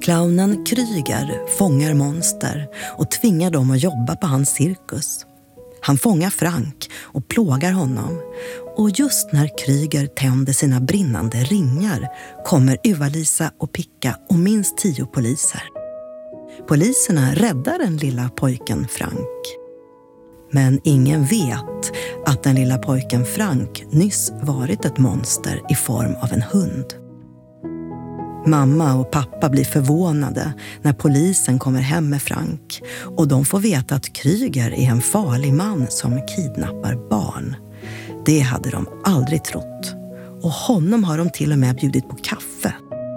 Clownen Kryger fångar monster och tvingar dem att jobba på hans cirkus. Han fångar Frank och plågar honom. Och just när Kryger tänder sina brinnande ringar kommer Uva-Lisa och Picka och minst 10 poliser. Poliserna räddar den lilla pojken Frank. Men ingen vet att den lilla pojken Frank nyss varit ett monster i form av en hund. Mamma och pappa blir förvånade när polisen kommer hem med Frank och de får veta att Kryger är en farlig man som kidnappar barn. Det hade de aldrig trott. Och honom har de till och med bjudit på kaffe.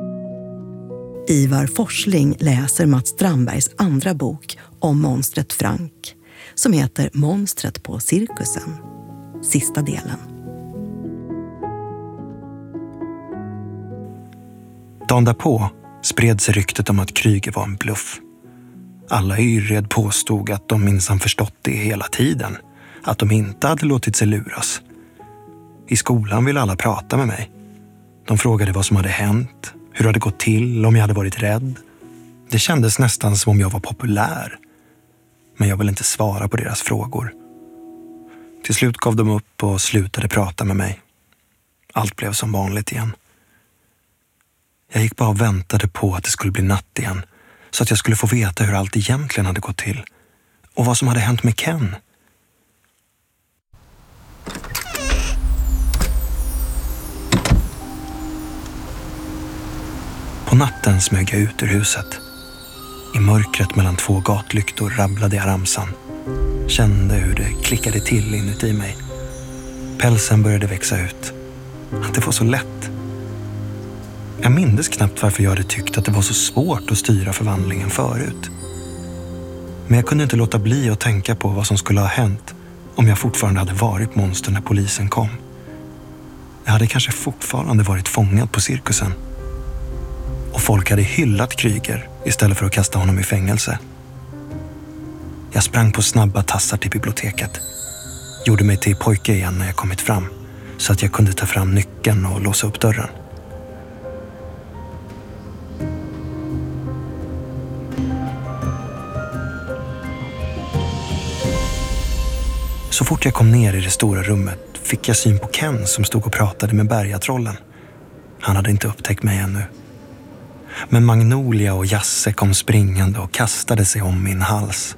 Ivar Forsling läser Mats Strandbergs andra bok om monstret Frank som heter Monstret på cirkusen. Sista delen. Dagen därpå spred sig ryktet om att Kryger var en bluff. Alla i Yrred påstod att de minsann förstått det hela tiden. Att de inte hade låtit sig luras. I skolan ville alla prata med mig. De frågade vad som hade hänt, hur det hade gått till, om jag hade varit rädd. Det kändes nästan som om jag var populär. Men jag ville inte svara på deras frågor. Till slut gav de upp och slutade prata med mig. Allt blev som vanligt igen. Jag gick bara och väntade på att det skulle bli natt igen. Så att jag skulle få veta hur allt egentligen hade gått till. Och vad som hade hänt med Ken. På natten smög jag ut ur huset. I mörkret mellan 2 gatlyktor rabblade jag ramsan. Kände hur det klickade till inuti mig. Pälsen började växa ut. Att det var så lätt. Jag mindes knappt varför jag hade tyckt att det var så svårt att styra förvandlingen förut. Men jag kunde inte låta bli att tänka på vad som skulle ha hänt om jag fortfarande hade varit monster när polisen kom. Jag hade kanske fortfarande varit fångad på cirkusen. Och folk hade hyllat Kryger istället för att kasta honom i fängelse. Jag sprang på snabba tassar till biblioteket. Gjorde mig till pojke igen när jag kommit fram. Så att jag kunde ta fram nyckeln och låsa upp dörren. Så fort jag kom ner i det stora rummet fick jag syn på Ken som stod och pratade med bergatrollen. Han hade inte upptäckt mig ännu. Men Magnolia och Jasse kom springande och kastade sig om min hals.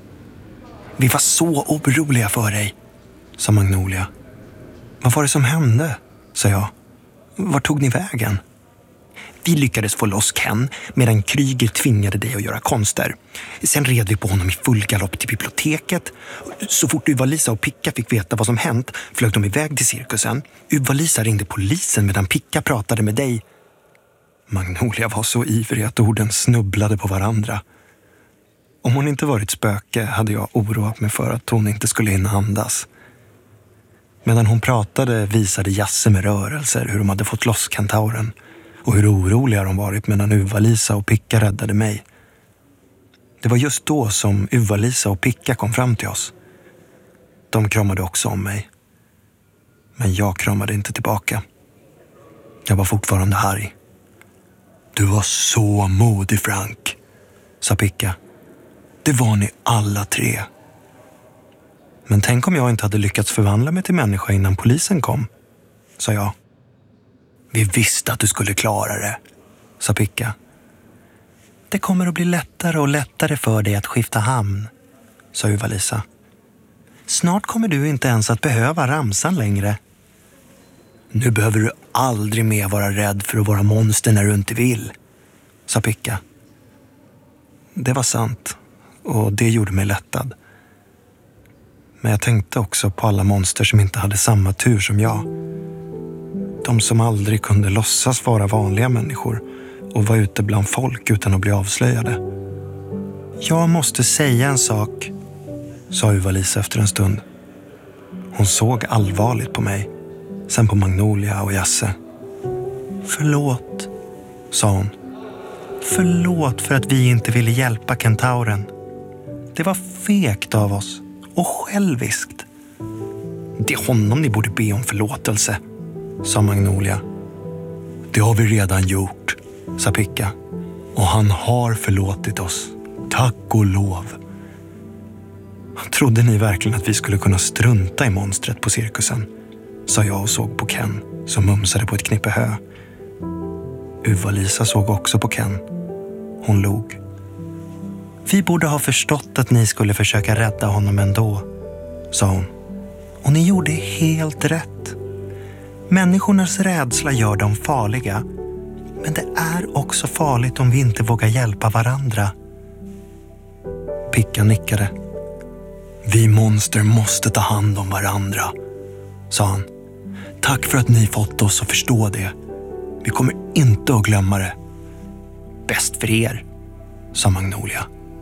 Vi var så oroliga för dig, sa Magnolia. Vad var det som hände, sa jag. Var tog ni vägen? Vi lyckades få loss Ken medan Kryger tvingade dig att göra konster. Sen red vi på honom i full galopp till biblioteket. Så fort Uva-Lisa och Picka fick veta vad som hänt flög de iväg till cirkusen. Uva-Lisa ringde polisen medan Picka pratade med dig. Magnolia var så ivrig att orden snubblade på varandra. Om hon inte varit spöke hade jag oroat mig för att hon inte skulle hinna andas. Medan hon pratade visade Jasse med rörelser hur de hade fått loss kentauren och hur oroliga de varit medan Uva-Lisa och Picka räddade mig. Det var just då som Uva-Lisa och Picka kom fram till oss. De kramade också om mig. Men jag kramade inte tillbaka. Jag var fortfarande arg. Du var så modig, Frank, sa Picka. Det var ni alla 3. Men tänk om jag inte hade lyckats förvandla mig till människa innan polisen kom, sa jag. Vi visste att du skulle klara det, sa Picka. Det kommer att bli lättare och lättare för dig att skifta hamn, sa Uva-Lisa. Snart kommer du inte ens att behöva ramsan längre. Nu behöver du aldrig mer vara rädd för att vara monster när du inte vill, sa Picka. Det var sant och det gjorde mig lättad. Men jag tänkte också på alla monster som inte hade samma tur som jag. De som aldrig kunde låtsas vara vanliga människor och var ute bland folk utan att bli avslöjade. Jag måste säga en sak, sa Uva-Lisa efter en stund. Hon såg allvarligt på mig, sen på Magnolia och Jasse. Förlåt, sa hon. Förlåt för att vi inte ville hjälpa kentauren. Det var fegt av oss och själviskt. Det är honom ni borde be om förlåtelse, sa Magnolia. Det har vi redan gjort, sa Picka. Och han har förlåtit oss. Tack och lov. Trodde ni verkligen att vi skulle kunna strunta i monstret på cirkusen? Sa jag och såg på Ken som mumsade på ett knippe hö. Uva-Lisa såg också på Ken. Hon log. Vi borde ha förstått att ni skulle försöka rädda honom ändå, sa hon. Och ni gjorde helt rätt. Människornas rädsla gör dem farliga. Men det är också farligt om vi inte vågar hjälpa varandra. Picka nickade. Vi monster måste ta hand om varandra, sa han. Tack för att ni fått oss att förstå det. Vi kommer inte att glömma det. Bäst för er, sa Magnolia.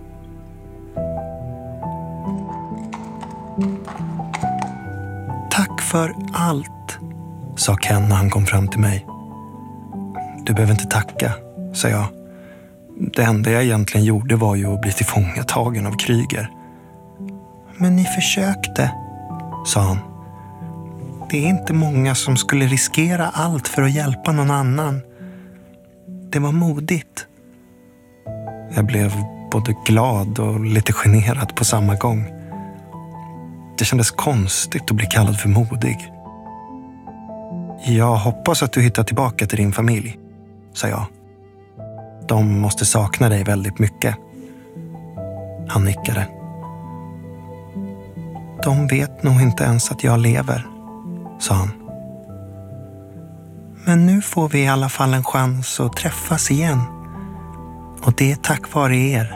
Tack för allt, sa Ken när han kom fram till mig. Du behöver inte tacka, sa jag. Det enda jag egentligen gjorde var ju att bli tillfångatagen av Kryger. Men ni försökte, sa han. Det är inte många som skulle riskera allt för att hjälpa någon annan. Det var modigt. Jag blev både glad och lite generad på samma gång. Det kändes konstigt att bli kallad för modig. Jag hoppas att du hittar tillbaka till din familj, sa jag. De måste sakna dig väldigt mycket. Han nickade. De vet nog inte ens att jag lever, sa han. Men nu får vi i alla fall en chans att träffas igen. Och det är tack vare er.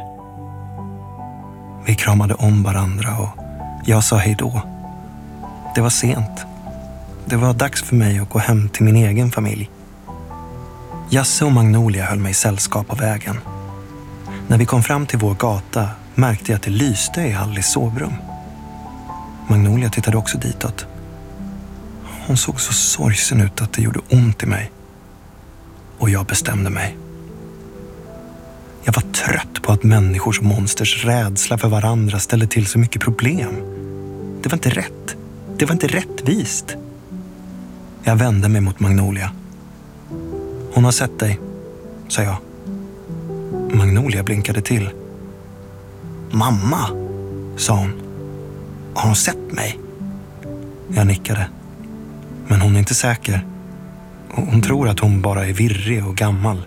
Vi kramade om varandra och jag sa hej då. Det var sent. Det var dags för mig att gå hem till min egen familj. Jasse och Magnolia höll mig sällskap på vägen. När vi kom fram till vår gata märkte jag att det lyste i Alice sovrum. Magnolia tittade också ditåt. Hon såg så sorgsen ut att det gjorde ont i mig. Och jag bestämde mig. Jag var trött på att människors och monsters rädsla för varandra ställde till så mycket problem. Det var inte rätt. Det var inte rättvist. Jag vände mig mot Magnolia. Hon har sett dig, sa jag. Magnolia blinkade till. Mamma, sa hon. Har hon sett mig? Jag nickade. Men hon är inte säker. Hon tror att hon bara är virrig och gammal.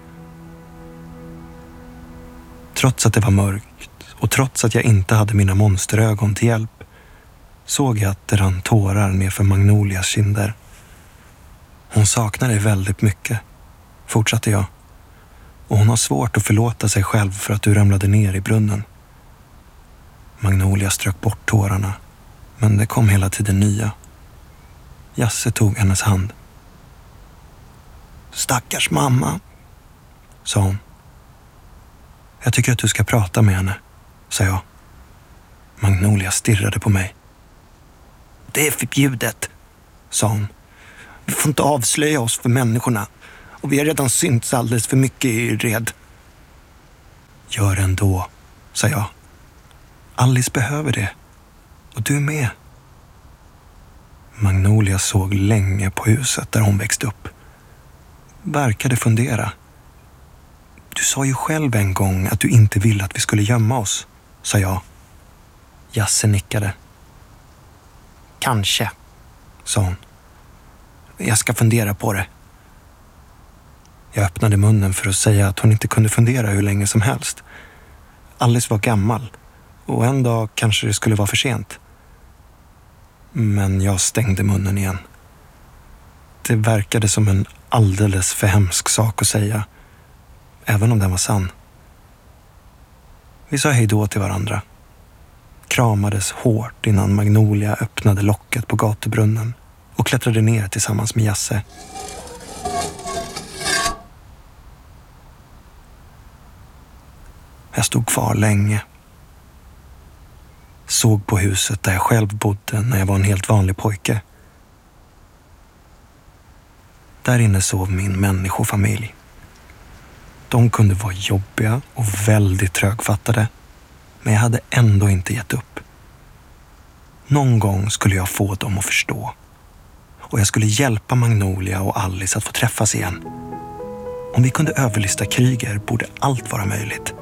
Trots att det var mörkt och trots att jag inte hade mina monsterögon till hjälp såg jag att det rann tårar nerför Magnolias kinder. Hon saknar dig väldigt mycket, fortsatte jag. Och hon har svårt att förlåta sig själv för att du ramlade ner i brunnen. Magnolia strök bort tårarna, men det kom hela tiden nya. Jasse tog hennes hand. Stackars mamma, sa hon. Jag tycker att du ska prata med henne, sa jag. Magnolia stirrade på mig. Det är förbjudet, sa hon. Vi får inte avslöja oss för människorna och vi har redan synts alldeles för mycket i Red. Gör ändå, sa jag. Alice behöver det och du med. Magnolia såg länge på huset där hon växte upp. Verkade fundera. Du sa ju själv en gång att du inte ville att vi skulle gömma oss, sa jag. Jasse nickade. Kanske, sa hon. Jag ska fundera på det. Jag öppnade munnen för att säga att hon inte kunde fundera hur länge som helst. Alice var gammal och en dag kanske det skulle vara för sent. Men jag stängde munnen igen. Det verkade som en alldeles för hemsk sak att säga, även om den var sann. Vi sa hej då till varandra. Kramades hårt innan Magnolia öppnade locket på gatubrunnen och klättrade ner tillsammans med Jasse. Jag stod kvar länge. Såg på huset där jag själv bodde när jag var en helt vanlig pojke. Där inne sov min människofamilj. De kunde vara jobbiga och väldigt trögfattade, men jag hade ändå inte gett upp. Någon gång skulle jag få dem att förstå. Och jag skulle hjälpa Magnolia och Alice att få träffas igen. Om vi kunde överlista Kryger borde allt vara möjligt.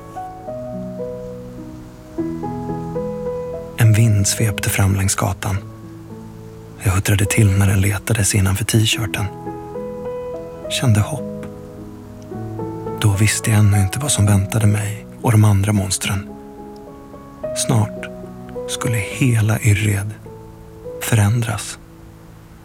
En vind svepte fram längs gatan. Jag huttrade till när den letades innanför t-shirten. Kände hopp. Då visste jag ännu inte vad som väntade mig och de andra monstren. Snart skulle hela Yrred förändras.